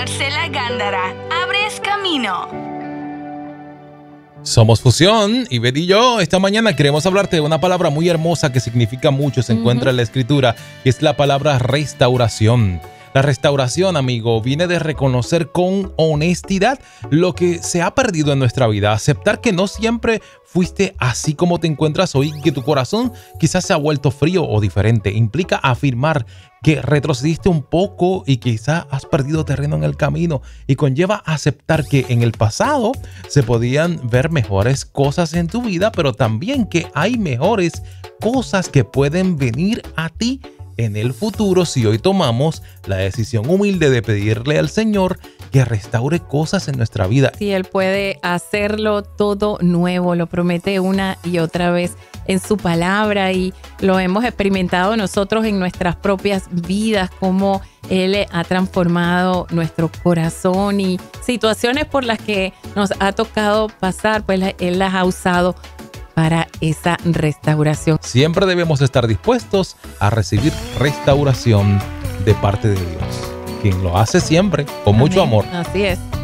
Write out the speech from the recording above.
Marcela Gándara, abres camino. Somos Fusión, Ivette y yo. Esta mañana queremos hablarte de una palabra muy hermosa que significa mucho, se encuentra en la Escritura, que es la palabra restauración. La restauración, amigo, viene de reconocer con honestidad lo que se ha perdido en nuestra vida. Aceptar que no siempre fuiste así como te encuentras hoy, que tu corazón quizás se ha vuelto frío o diferente. Implica afirmar que retrocediste un poco y quizás has perdido terreno en el camino. Y conlleva aceptar que en el pasado se podían ver mejores cosas en tu vida, pero también que hay mejores cosas que pueden venir a ti en el futuro si hoy tomamos la decisión humilde de pedirle al Señor que restaure cosas en nuestra vida. Sí, Él puede hacerlo todo nuevo, lo promete una y otra vez en su palabra y lo hemos experimentado nosotros en nuestras propias vidas, cómo Él ha transformado nuestro corazón y situaciones por las que nos ha tocado pasar, pues Él las ha usado para esa restauración. Siempre debemos estar dispuestos a recibir restauración de parte de Dios, quien lo hace siempre con mucho amor. Así es.